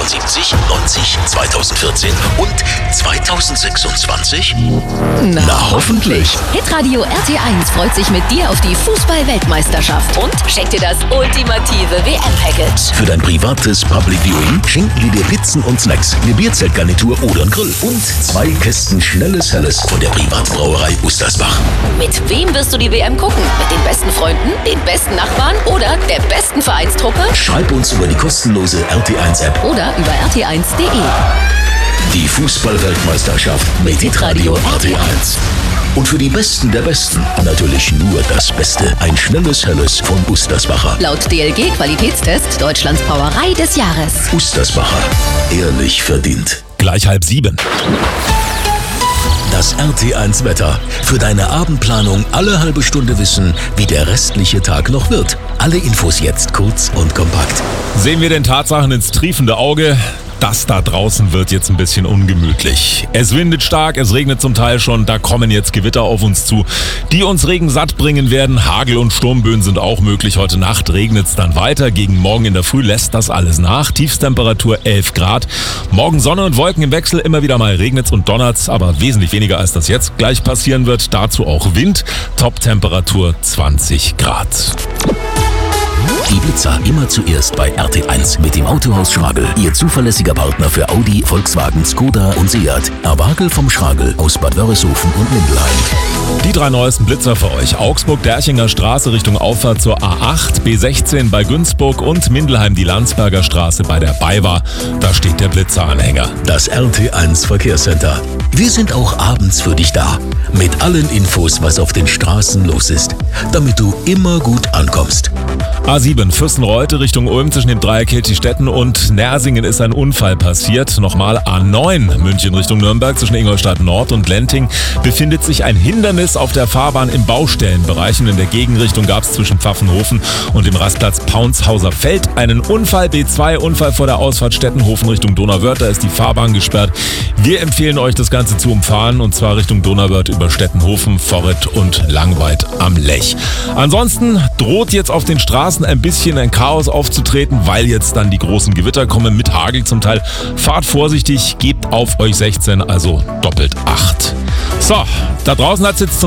1978, 90, 2014 und 2026? Na, hoffentlich. Hitradio RT1 freut sich mit dir auf die Fußball-Weltmeisterschaft und schenkt dir das ultimative WM-Package. Für dein privates Public Viewing schenken wir dir Pizzen und Snacks, eine Bierzeltgarnitur oder einen Grill und 2 Kästen schnelles Helles von der Privatbrauerei Ustersbach. Mit wem wirst du die WM gucken? Mit den besten Freunden, den besten Nachbarn oder der besten Vereinstruppe? Schreib uns über die kostenlose RT1-App Oder über rt1.de. Die Fußball-Weltmeisterschaft mit Hitradio RT1. Und für die Besten der Besten natürlich nur das Beste. Ein schnelles Helles von Ustersbacher. Laut DLG-Qualitätstest Deutschlands Brauerei des Jahres. Ustersbacher. Ehrlich verdient. Gleich 6:30. Das RT1 Wetter. Für deine Abendplanung alle halbe Stunde wissen, wie der restliche Tag noch wird. Alle Infos jetzt kurz und kompakt. Sehen wir den Tatsachen ins triefende Auge. Das da draußen wird jetzt ein bisschen ungemütlich. Es windet stark, es regnet zum Teil schon, da kommen jetzt Gewitter auf uns zu, die uns Regen satt bringen werden. Hagel und Sturmböen sind auch möglich. Heute Nacht regnet es dann weiter. Gegen morgen in der Früh lässt das alles nach. Tiefstemperatur 11 Grad. Morgen Sonne und Wolken im Wechsel. Immer wieder mal regnet's und donnert's, aber wesentlich weniger als das jetzt gleich passieren wird. Dazu auch Wind. Toptemperatur 20 Grad. Die Blitzer immer zuerst bei RT1 mit dem Autohaus Schragel. Ihr zuverlässiger Partner für Audi, Volkswagen, Skoda und Seat. Erwagel vom Schragel aus Bad Wörishofen und Mindelheim. Die 3 neuesten Blitzer für euch. Augsburg-Derchinger Straße Richtung Auffahrt zur A8, B16 bei Günzburg und Mindelheim die Landsberger Straße bei der BayWa. Da steht der Blitzeranhänger. Das RT1 Verkehrscenter. Wir sind auch abends für dich da. Mit allen Infos, was auf den Straßen los ist. Damit du immer gut ankommst. A7 Fürstenreute Richtung Ulm zwischen dem Dreieck Hiltistetten und Nersingen ist ein Unfall passiert. Nochmal A9 München Richtung Nürnberg zwischen Ingolstadt Nord und Lenting befindet sich ein Hindernis auf der Fahrbahn im Baustellenbereich. Und in der Gegenrichtung gab es zwischen Pfaffenhofen und dem Rastplatz Paunshauser Feld einen Unfall. B2 Unfall vor der Ausfahrt Stettenhofen Richtung Donauwörth. Da ist die Fahrbahn gesperrt. Wir empfehlen euch, das Ganze zu umfahren und zwar Richtung Donauwörth über Stettenhofen, Vorret und Langweid am Lech. Ansonsten droht jetzt auf den Straßen ein bisschen ein Chaos aufzutreten, weil jetzt dann die großen Gewitter kommen mit Hagel zum Teil. Fahrt vorsichtig, gebt auf euch 16, also doppelt 8. So, da draußen hat es jetzt zum